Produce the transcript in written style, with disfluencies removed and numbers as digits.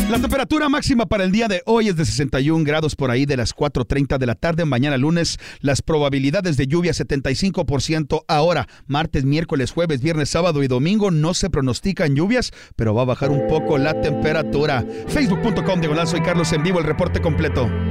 La temperatura máxima para el día de hoy es de 61 grados por ahí de las 4:30 de la tarde. Mañana lunes, las probabilidades de lluvia 75%. Ahora, martes, miércoles, jueves, viernes, sábado y domingo no se pronostican lluvias, pero va a bajar un poco la temperatura. Facebook.com/soy Carlos en vivo, el reporte completo.